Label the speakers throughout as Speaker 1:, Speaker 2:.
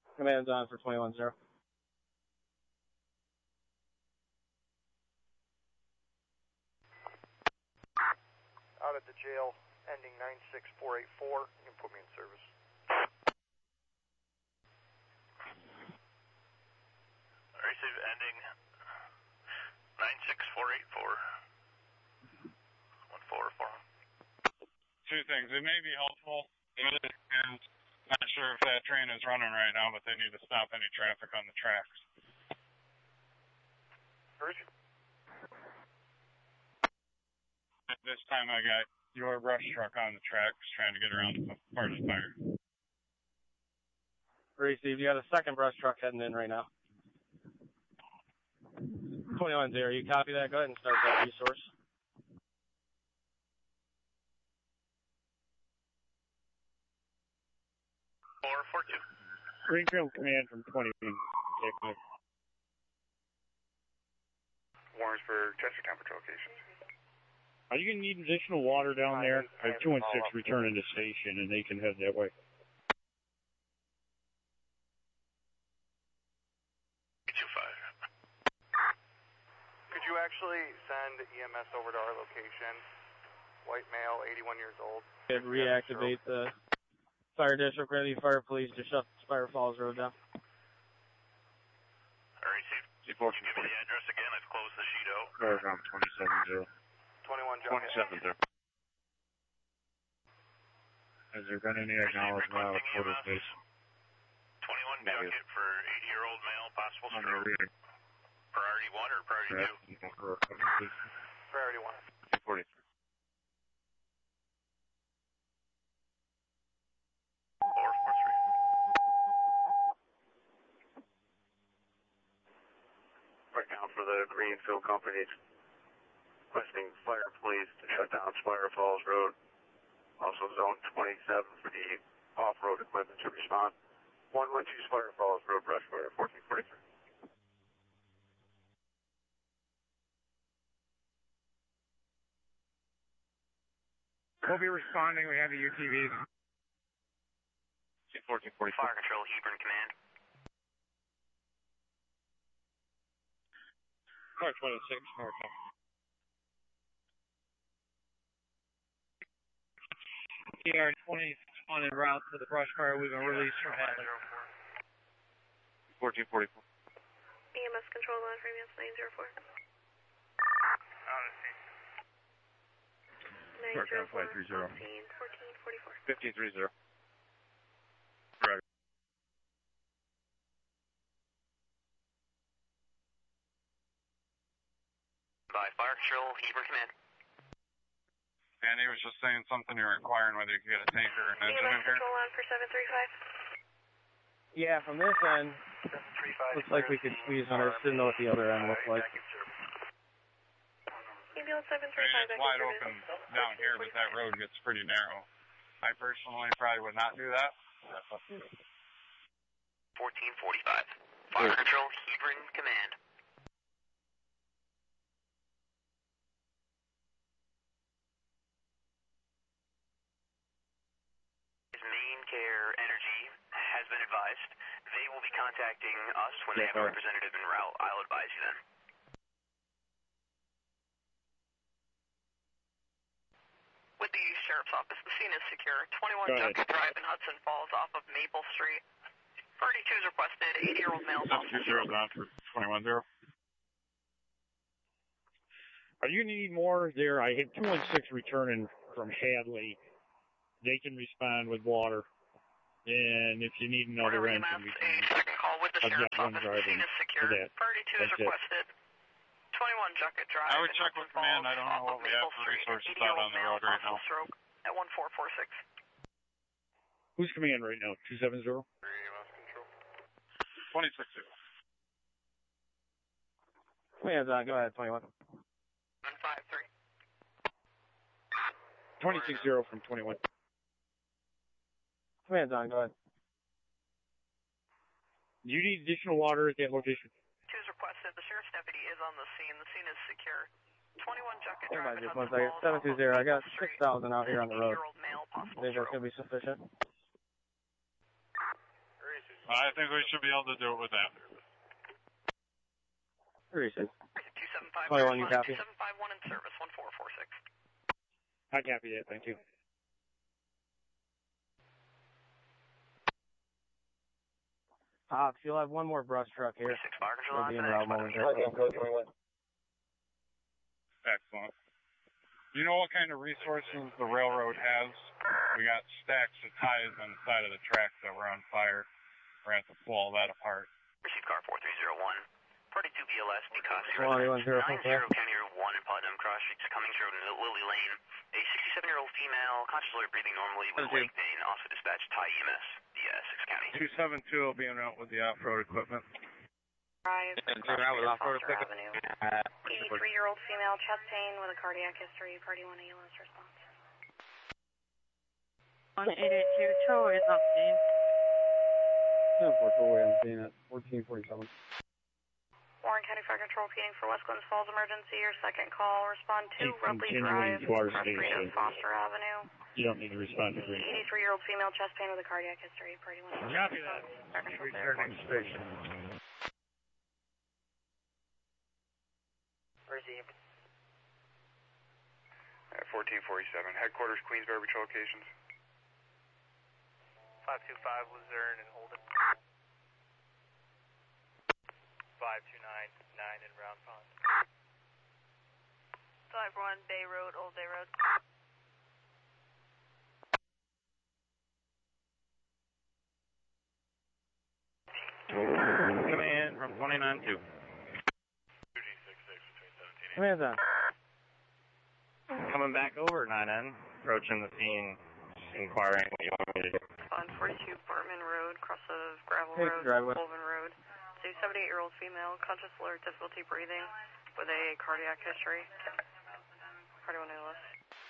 Speaker 1: Command's on for 21-0.
Speaker 2: Out at the jail, ending 96484. You can put me in service.
Speaker 3: Receive ending 96484. 1441.
Speaker 4: Two things. It may be helpful. And not sure if that train is running right now, but they need to stop any traffic on the tracks. At this time, I got your brush truck on the tracks trying to get around the forest fire.
Speaker 1: Receive, you got a second brush truck heading in right now. 21-0, you copy that? Go ahead and start that resource.
Speaker 5: Greenfield Command from 20.
Speaker 2: Warrensburg, Chestertown Patrol locations.
Speaker 5: Are you going to need additional water down there? I have 2 and 6 returning to station, and they can head that way.
Speaker 2: Could you actually send EMS over to our location? White male, 81 years old.
Speaker 1: Reactivate the fire district, ready fire police to shut Spire Falls Road down.
Speaker 3: Receive. Give me the address again. I've closed the sheet out.
Speaker 5: Paragraph 27-0.
Speaker 2: 21
Speaker 5: 27-0. Has there been any acknowledgement out of quarter base?
Speaker 3: 21 junket for 80-year-old male, possible stroke. Priority 1 or priority 2?
Speaker 2: Priority 1.
Speaker 5: 43.
Speaker 6: Right now for the Greenfield companies, requesting fire police to shut down Spire Falls Road. Also zone 27 for the off-road equipment to respond. 112 Spire Falls Road, brush fire, 1443.
Speaker 5: We'll be responding. We have the UTVs.
Speaker 3: 1440. Fire Control, Hebron Command.
Speaker 5: Car 26, North. TR 20 on en route to the brush fire. We've been released from Hadley.
Speaker 6: 1444.
Speaker 7: EMS control line for EMS 904.
Speaker 5: Northbound 530.
Speaker 7: 1444.
Speaker 5: 1530. Right.
Speaker 3: By Fire Control, Hebron Command.
Speaker 4: And he was just saying something you're inquiring whether you could get a tanker or an engine in
Speaker 7: EMS
Speaker 4: here.
Speaker 7: control line for 735.
Speaker 1: Yeah, from this end, looks like we could squeeze under. Didn't know what the other end looked like.
Speaker 7: Ambulance 735.
Speaker 4: It's wide open down here, but that road gets pretty narrow. I personally probably would not do that.
Speaker 3: 1445. Fire Control, Hebron Command. Main Care Energy has been advised. They will be contacting us when they have a representative en route. I'll advise you then.
Speaker 7: With the Sheriff's Office, the scene is secure. 21 Junket Drive in Hudson Falls off of Maple Street. 32 is requested. 80-year-old male.
Speaker 4: 720 on for 21-0.
Speaker 5: Are you going to need more there? I have 216 returning from Hadley. They can respond with water. And if you need another engine, we can.
Speaker 7: A second call with the Sheriff's Office. The scene is secure. 32 is requested. 21 Junket Drive.
Speaker 4: I would check with command. I don't know what we have for resources out on the road right now.
Speaker 7: Stroke at 1446.
Speaker 5: Who's command right now? 270?
Speaker 4: 26-0.
Speaker 1: Command's on. Go ahead, 21.
Speaker 7: 153.
Speaker 5: 26-0 from 21.
Speaker 1: Command's on. Go ahead.
Speaker 5: Do you need additional water at that location?
Speaker 7: 2 is requested. The sheriff's deputy is on the scene. The scene is secure. 21 Junket
Speaker 1: Hold
Speaker 7: Drive.
Speaker 1: on just 1 second. 720. I got 6,000 out here on the road.
Speaker 7: Male,
Speaker 1: I think that's going to be sufficient.
Speaker 4: I think we should be able to do it with that.
Speaker 1: Appreciate it.
Speaker 7: 275,
Speaker 1: 21, you copy?
Speaker 7: 2751 in service, 1446.
Speaker 5: I copy that, thank you.
Speaker 1: You'll have one more brush truck here.
Speaker 3: 6 fire control
Speaker 1: We'll be
Speaker 3: on
Speaker 1: in
Speaker 3: the
Speaker 1: route momentarily.
Speaker 4: Excellent. You know what kind of resources the railroad has? We got stacks of ties on the side of the tracks that were on fire. We're going to have to pull all that apart.
Speaker 3: Received car 4301. 42 BLS, Picasso,
Speaker 1: 21, 0,
Speaker 3: 90 County Road 1 in Putnam, cross streets, Cummings Road and Lily Lane. A 67-year-old female, conscious alert, breathing normally with leg pain, also dispatched Thai EMS, the 6 County.
Speaker 4: 272 will be en route with the off-road equipment.
Speaker 7: Drive, Foster Avenue. 83-year-old female, chest pain with a cardiac history, party 1 ALS response.
Speaker 8: 1882 tow is on scene.
Speaker 1: 10-4 away on scene at 1447.
Speaker 7: Warren County Fire Control repeating for West Glens Falls emergency. Your second call. Respond to Rutley Drive, Street Foster Avenue.
Speaker 5: You don't need to respond to green.
Speaker 7: 83-year-old female chest pain with a cardiac history. Party 1.
Speaker 5: Copy that.
Speaker 7: Fire Control there.
Speaker 5: station.
Speaker 8: Received.
Speaker 2: 1447. Headquarters, Queensbury Patrol locations.
Speaker 9: 525 Luzerne and Holden. 5299 in Round Pond.
Speaker 8: 51 Bay Road, Old Bay Road.
Speaker 5: Command from 292.
Speaker 1: Command on.
Speaker 5: Coming back over 9N, approaching the scene, inquiring what you want me to do.
Speaker 7: On 42 Bartman Road, cross of Gravel
Speaker 1: Take
Speaker 7: Road,
Speaker 1: the driveway.
Speaker 7: Colvin Road. So 78-year-old female, conscious alert, difficulty breathing with a cardiac history. Party 1 ALS.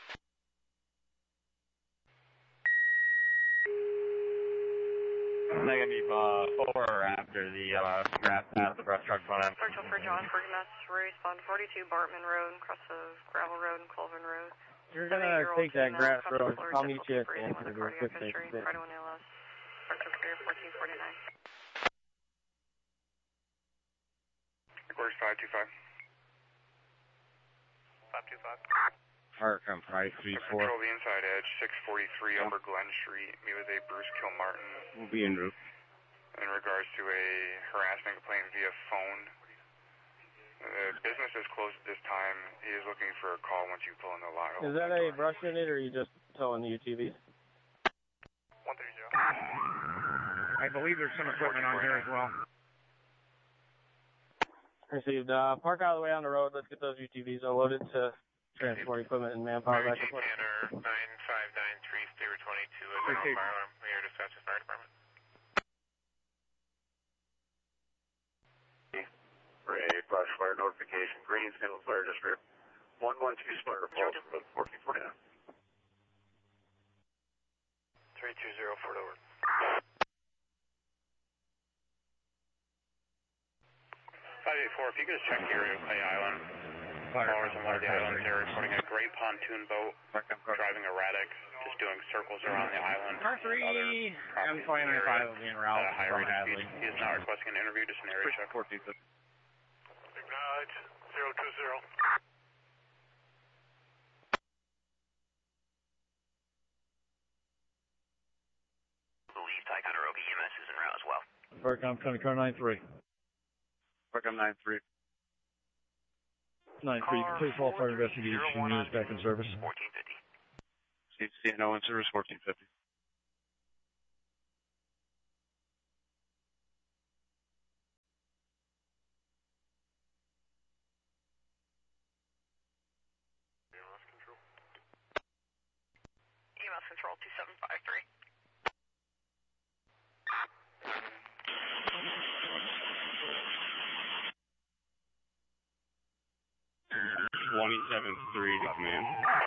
Speaker 5: Negative 4 after the grass path, the brush truck went in.
Speaker 7: Virtual for John Bergamas, respond 42 Bartman Road, cross of Gravel Road and Colvin Road.
Speaker 1: You're gonna take that grass road. I'll meet you at the
Speaker 7: Breathing
Speaker 1: answer
Speaker 7: with a
Speaker 1: to your
Speaker 7: cardiac
Speaker 1: 6
Speaker 7: history. Party 1 ALS. Virtual clear 1449.
Speaker 2: Headquarters 525.
Speaker 9: 525.
Speaker 4: Fire come 534.
Speaker 2: Control the inside edge, 643 Upper Glen Street. Meet with a Bruce Kilmartin.
Speaker 4: We'll be en route.
Speaker 2: In regards to a harassment complaint via phone. The business is closed at this time. He is looking for a call once you pull in the lot.
Speaker 1: Is that a brush unit or are you just towing the UTVs?
Speaker 9: 130.
Speaker 5: I believe there's some equipment on here as well.
Speaker 1: Received. Park out of the way on the road. Let's get those UTVs loaded to transport equipment and manpower back and forth.
Speaker 9: Tanner 9593, Staber 22, fire alarm. We are dispatch the fire department.
Speaker 6: For a brush fire notification, Green Single Fire District 112 Spider Falls Road 1449.
Speaker 9: 320 Fort over. 584, if you could just check your Clay Island. Callers on one of the islands there reporting a gray pontoon boat driving erratic, just doing circles around the island.
Speaker 5: Car 3, M295 will be en route.
Speaker 9: High rate of speed. He is now requesting an interview, just an area check.
Speaker 4: 1450.
Speaker 9: Acknowledge 020.
Speaker 3: Believe Ticonderoga EMS is en route as well.
Speaker 5: Farcom County Car 93.
Speaker 4: Farcom 93.
Speaker 5: 93, please call fire investigation units back in service.
Speaker 3: 1450.
Speaker 4: CNO in service 1450.
Speaker 7: EMS Control 2753.
Speaker 4: $27.3 to command.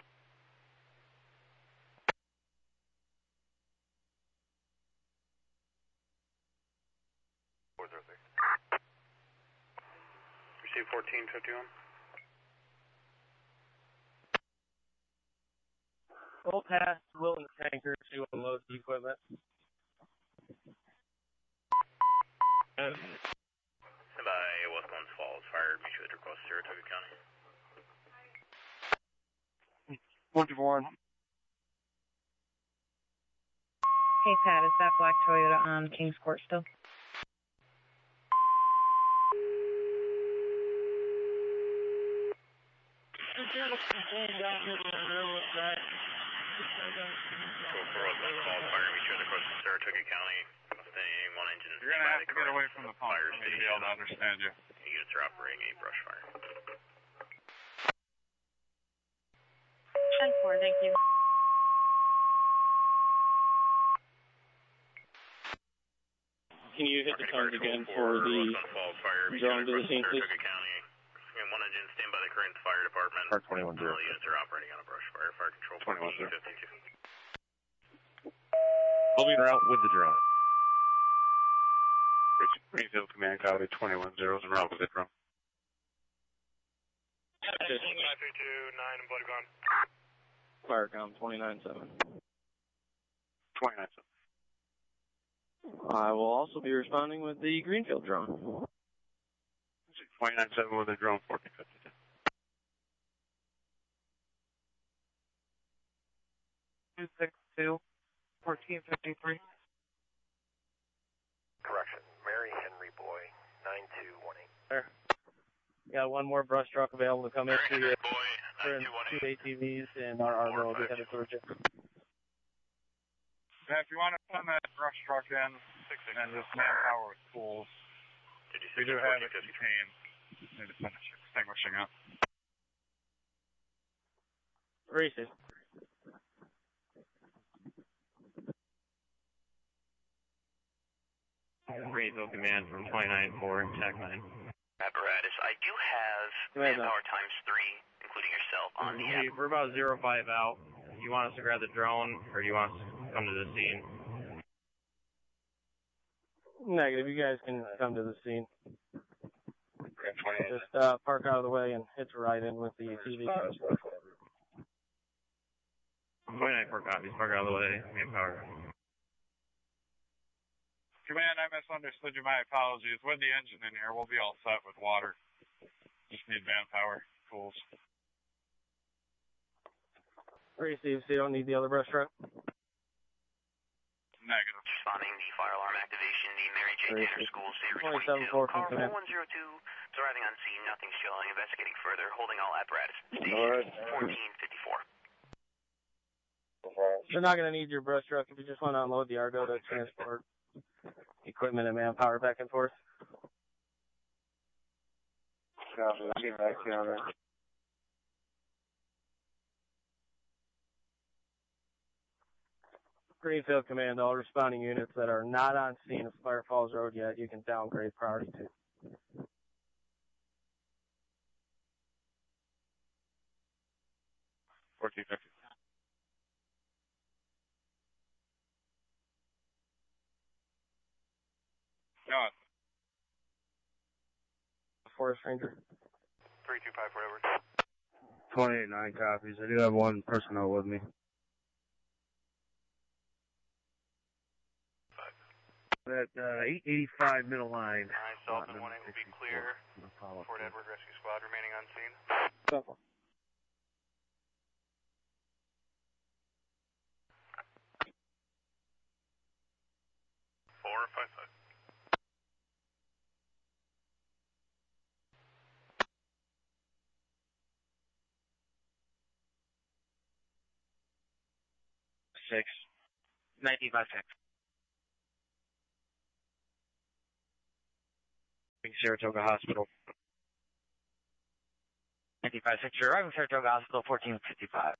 Speaker 2: Receive 1451.
Speaker 1: Full pass, Wilton Tanker to unload the equipment.
Speaker 3: Stand by West Glens Falls, fire mutually across Saratoga County.
Speaker 1: 141.
Speaker 8: Hey, Pat, is that black Toyota on Kings Court still?
Speaker 3: Saratoga County, Mustang, one engine.
Speaker 4: You're going to have to get away from the phone for me to be able to understand you.
Speaker 3: Units are operating a brush fire.
Speaker 8: 10-4, thank you.
Speaker 1: Can you hit the times again for the drone to the scene, please?
Speaker 3: Saratoga County, one engine, stand by the current fire department.
Speaker 10: Park 21-0.
Speaker 3: All units are operating on a brush fire. Fire control 1452.
Speaker 10: Moving route with the drone.
Speaker 6: Greenfield Command, copy 21-0 en route with the drone.
Speaker 9: 532-9 and blood gone.
Speaker 1: Firecom 29-7.
Speaker 6: 29-7.
Speaker 1: I will also be responding with the Greenfield drone.
Speaker 6: 29-7 with the drone, 1452.
Speaker 9: 262, 1453.
Speaker 11: Correction, Mary Henry Boy, 9218.
Speaker 1: There. Got one more brush truck available to come in to you. Two ATVs and our Argo will be headed towards you.
Speaker 4: Yeah, if you want to send that brush truck in and just manpower with tools, we do have it contained. Just need to finish extinguishing it.
Speaker 1: Racing.
Speaker 10: Greenville Command from 29-4, TAC 9.
Speaker 3: Apparatus, I do have manpower times 3, including yourself, on the app.
Speaker 10: We're about 05 out. Do you want us to grab the drone, or do you want us to come to the scene?
Speaker 1: Negative. You guys can come to the scene. Just park out of the way and hitch a ride in with the ATV.
Speaker 10: 29-4 copies. Park out of the way. Manpower.
Speaker 4: Command, I misunderstood you. My apologies. With the engine in here, we'll be all set with water. Just need manpower, tools.
Speaker 1: Receive, so you don't need the other brush truck?
Speaker 4: Negative.
Speaker 3: Responding the fire alarm activation, the Mary J. Tanner School, Sabre 22.
Speaker 1: 27-4
Speaker 3: Car 4102 is arriving on scene. Nothing showing. Investigating further. Holding all apparatus. Station 1454.
Speaker 1: They're not going to need your brush truck if you just want to unload the Argo to transport equipment and manpower back and forth.
Speaker 6: Copy. I'll get back to you on that.
Speaker 1: Greenfield Command, all responding units that are not on scene of Fire Falls Road yet, you can downgrade priority to.
Speaker 4: No.
Speaker 1: Forest Ranger.
Speaker 9: 325, whatever.
Speaker 12: 28-9 copies. I do have one personnel with me. At 885 middle line.
Speaker 9: Alright, Dolphin 1-8 will be clear. Fort Edward Rescue Squad remaining on scene.
Speaker 1: 4
Speaker 9: 4 5 5.
Speaker 12: Six. 1956. Saratoga Hospital. 1956, you're arriving Saratoga Hospital, 1455.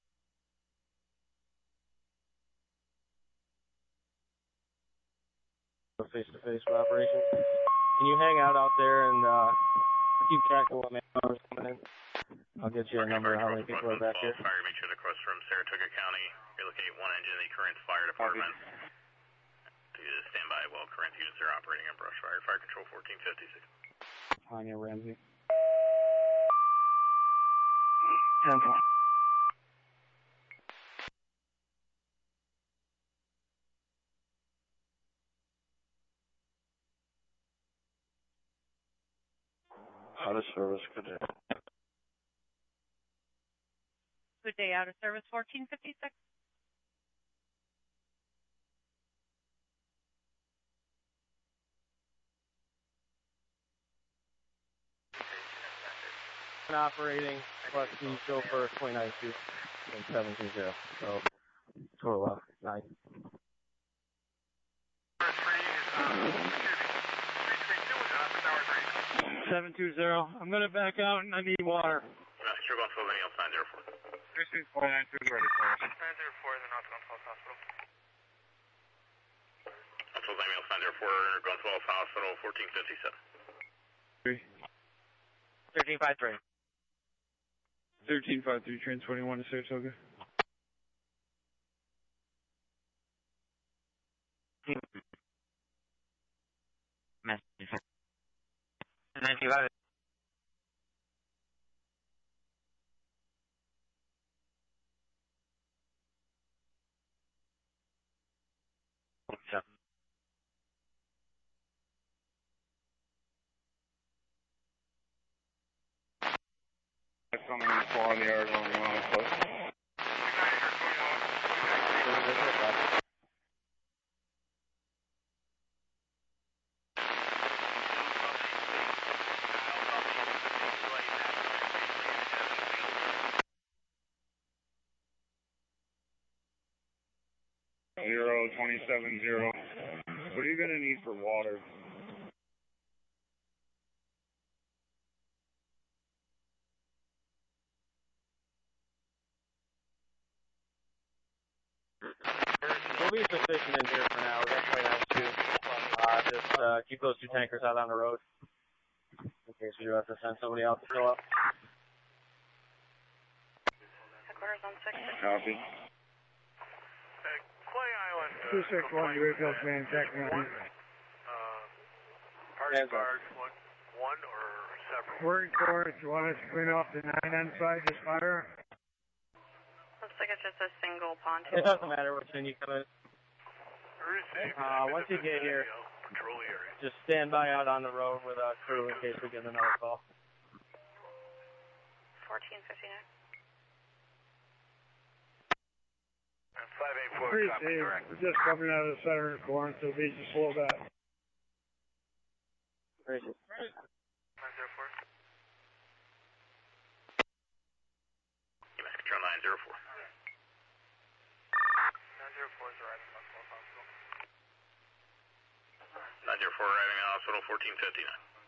Speaker 1: Face-to-face for operations. Can you hang out there and keep track of what manpower is coming in? I'll get you a number of how many people are back here.
Speaker 3: Fire mutual across from Saratoga County. Relocate one engine in the current fire department. Stand by while current units are operating on brush fire. Fire control 1456.
Speaker 1: Tanya Ramsey.
Speaker 12: 10-4. Out of service, good day.
Speaker 8: Good day, out of service 1456.
Speaker 1: Operating plus the chauffeur 292 and 720. So total of 9.
Speaker 12: 720. I'm gonna back out and I need water.
Speaker 9: You're going to Sylvania Sign 04.
Speaker 4: 36492 is ready for us.
Speaker 11: 904 is an Northbound Falls Hospital.
Speaker 9: Sylvania Sign 04, going to Falls Hospital, 1457.
Speaker 1: 1353.
Speaker 12: 1353, train 21 to Saratoga.
Speaker 1: Message. 95.
Speaker 4: Something in the floor of the yard when we want to put. 0270. What are you going to need for water?
Speaker 1: We'll be sufficient in here for now. We're going to play nice too. Just keep those 2 tankers out on the road in case we do have to send somebody out to fill up.
Speaker 7: Headquarters on 6.
Speaker 4: Copy.
Speaker 11: Clay Island.
Speaker 12: 261, Greyfield manufacturing.
Speaker 11: Party guard, one or several?
Speaker 12: Word for it. You want us to clean off the 9 inside this fire?
Speaker 7: Looks like it's just a single pontoon.
Speaker 1: It doesn't matter which end you come in. Once you get here, just stand by out on the road with a crew in case we get another call.
Speaker 7: 1459.
Speaker 11: And 584
Speaker 12: Pretty
Speaker 11: copy,
Speaker 12: safe.
Speaker 11: direct.
Speaker 12: We're just coming out of the center of Florence, so be just slow back.
Speaker 11: 904.
Speaker 7: 904
Speaker 9: Control 904.
Speaker 11: 904 is arriving at Falls Hospital.
Speaker 9: 904 arriving at hospital, 1459.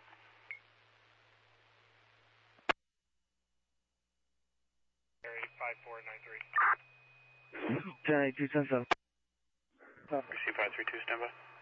Speaker 11: Area 5493.
Speaker 12: 1082, 10-7.
Speaker 9: C532, stand by.